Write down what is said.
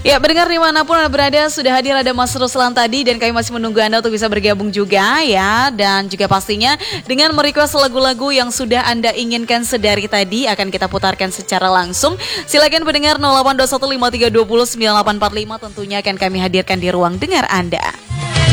Ya, pendengar dimanapun Anda berada, sudah hadir ada Mas Ruslan tadi dan kami masih menunggu Anda untuk bisa bergabung juga ya. Dan juga pastinya dengan merequest lagu-lagu yang sudah Anda inginkan sedari tadi akan kita putarkan secara langsung. Silakan pendengar 082153209845 tentunya akan kami hadirkan di ruang dengar Anda.